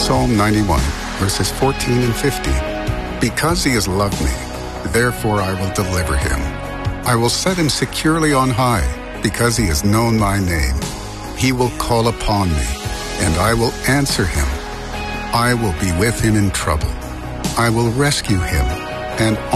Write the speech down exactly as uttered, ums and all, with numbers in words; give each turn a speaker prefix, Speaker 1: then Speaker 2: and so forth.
Speaker 1: Psalm ninety-one, verses fourteen and fifteen. Because he has loved me, therefore I will deliver him. I will set him securely on high, because he has known my name. He will call upon me, and I will answer him. I will be with him in trouble. I will rescue him and